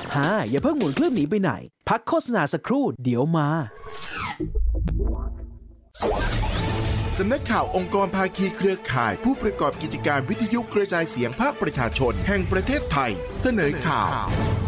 อย่าเพิ่งหมุนเครื่องหนีไปไหนพักโฆษณาสักครู่เดี๋ยวมาสำนักข่าวองค์กรภาคีเครือข่ายผู้ประกอบกิจการวิทยุกระจายเสียงภาคประชาชนแห่งประเทศไทยเสนอข่าว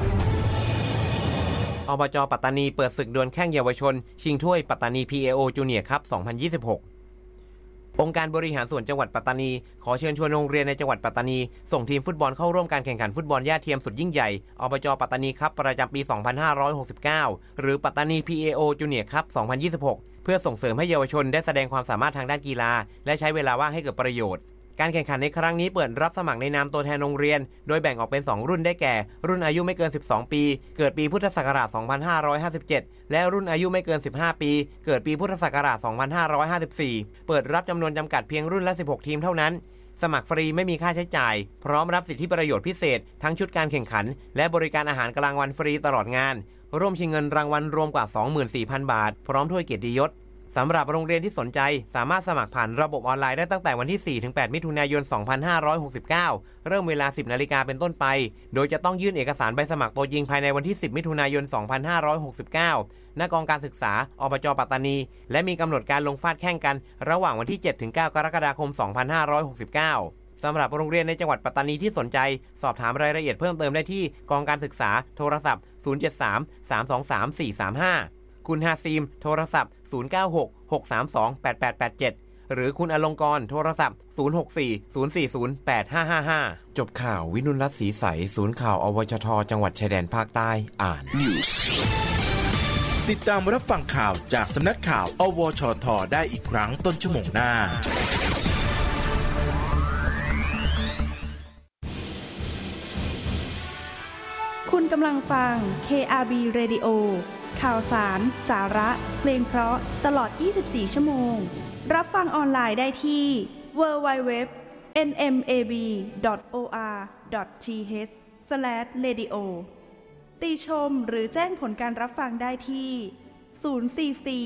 อบจ.ปัตตานีเปิดศึกดวลแข่งเยาวชนชิงถ้วยปัตตานี PAO จูเนียร์คัพ 2026 องค์การบริหารส่วนจังหวัดปัตตานีขอเชิญชวนโรงเรียนในจังหวัดปัตตานีส่งทีมฟุตบอลเข้าร่วมการแข่งขันฟุตบอลหญ้าเทียมสุดยิ่งใหญ่อบจ.ปัตตานีคัพประจำปี 2569 หรือปัตตานี PAO จูเนียร์คัพ 2026 เพื่อส่งเสริมให้เยาวชนได้แสดงความสามารถทางด้านกีฬาและใช้เวลาว่างให้เกิดประโยชน์การแข่งขันในครั้งนี้เปิดรับสมัครในนามตัวแทนโรงเรียนโดยแบ่งออกเป็น2รุ่นได้แก่รุ่นอายุไม่เกิน12ปีเกิดปีพุทธศักราช 2557 และรุ่นอายุไม่เกิน15ปีเกิดปีพุทธศักราช 2554 เปิดรับจำนวนจำกัดเพียงรุ่นละ16ทีมเท่านั้นสมัครฟรีไม่มีค่าใช้จ่ายพร้อมรับสิทธิประโยชน์พิเศษทั้งชุดการแข่งขันและบริการอาหารกลางวันฟรีตลอดงานร่วมชิงเงินรางวัลรวมกว่า 24,000 บาทพร้อมถ้วยเกียรติยศสำหรับโรงเรียนที่สนใจสามารถสมัครผ่านระบบออนไลน์ได้ตั้งแต่วันที่ 4-8 มิถุนายน 2569 เริ่มเวลา 10 นาฬิกาเป็นต้นไปโดยจะต้องยื่นเอกสารใบสมัครตัวจริงภายในวันที่ 10 มิถุนายน 2569 ณ กองการศึกษาอบจ.ปัตตานีและมีกำหนดการลงฟาดแข่งกันระหว่างวันที่ 7-9 กรกฎาคม 2569 สำหรับโรงเรียนในจังหวัดปัตตานีที่สนใจสอบถามรายละเอียดเพิ่มเติมได้ที่กองการศึกษาโทรศัพท์ 073-323-435คุณฮาซีมโทรศัพท์ 096-632-8887 หรือคุณอลงกรณ์โทรศัพท์ 064-040-8555 จบข่าววินุลรัตน์ศรีใสศูนย์ข่าวอวชทจังหวัดชายแดนภาคใต้อ่าน News ติดตามรับฟังข่าวจากสำนักข่าวอวชทได้อีกครั้งต้นชั่วโมงหน้าคุณกำลังฟัง KRB Radioข่าวสารสาระเพลงเพราะตลอด24ชั่วโมงรับฟังออนไลน์ได้ที่ www.nmab.or.th/radio ติชมหรือแจ้งผลการรับฟังได้ที่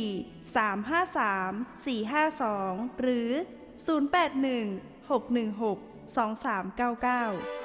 044-353-452หรือ081-616-2399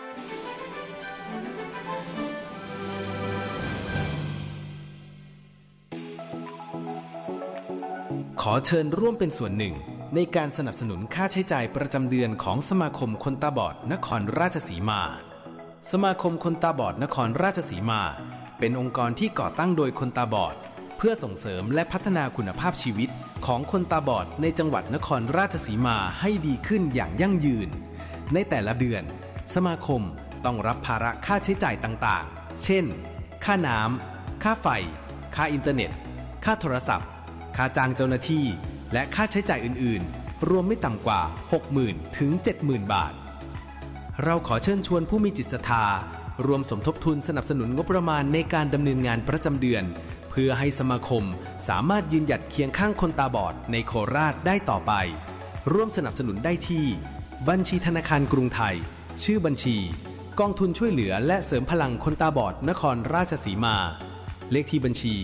ขอเชิญร่วมเป็นส่วนหนึ่งในการสนับสนุนค่าใช้จ่ายประจำเดือนของสมาคมคนตาบอดนครราชสีมาสมาคมคนตาบอดนครราชสีมาเป็นองค์กรที่ก่อตั้งโดยคนตาบอดเพื่อส่งเสริมและพัฒนาคุณภาพชีวิตของคนตาบอดในจังหวัดนครราชสีมาให้ดีขึ้นอย่างยั่งยืนในแต่ละเดือนสมาคมต้องรับภาระค่าใช้จ่ายต่างๆเช่นค่าน้ำค่าไฟค่าอินเทอร์เน็ตค่าโทรศัพท์ค่าจ้างเจ้าหน้าที่และค่าใช้จ่ายอื่นๆรวมไม่ต่ำกว่า 60,000 ถึง 70,000 บาทเราขอเชิญชวนผู้มีจิตศรัทธารวมสมทบทุนสนับสนุนงบประมาณในการดำเนินงานประจำเดือนเพื่อให้สมาคมสามารถยืนหยัดเคียงข้างคนตาบอดในโคราชได้ต่อไปร่วมสนับสนุนได้ที่บัญชีธนาคารกรุงไทยชื่อบัญชีกองทุนช่วยเหลือและเสริมพลังคนตาบอดนครราชสีมาเลขที่บัญชี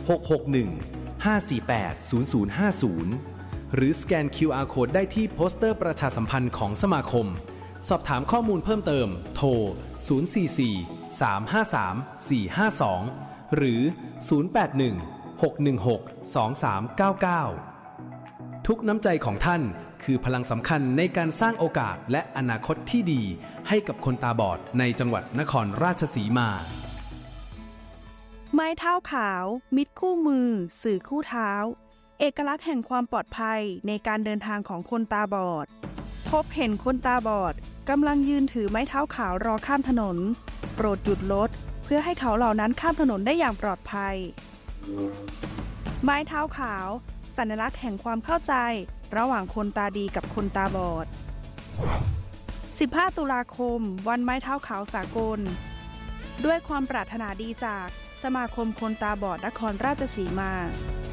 661-548-0050หรือสแกน QR Code ได้ที่โปสเตอร์ประชาสัมพันธ์ของสมาคมสอบถามข้อมูลเพิ่มเติมโทร044-353-452หรือ081-616-2399ทุกน้ำใจของท่านคือพลังสำคัญในการสร้างโอกาสและอนาคตที่ดีให้กับคนตาบอดในจังหวัดนครราชสีมาไม้เท้าขาวมิตรคู่มือสื่อคู่เท้าเอกลักษณ์แห่งความปลอดภัยในการเดินทางของคนตาบอดพบเห็นคนตาบอดกำลังยืนถือไม้เท้าขาวรอข้ามถนนโปรดหยุดรถเพื่อให้เขาเหล่านั้นข้ามถนนได้อย่างปลอดภัยไม้เท้าขาวสัญลักษณ์แห่งความเข้าใจระหว่างคนตาดีกับคนตาบอด15 ตุลาคมวันไม้เท้าขาวสากลด้วยความปรารถนาดีจากสมาคมคนตาบอดนครราชสีมา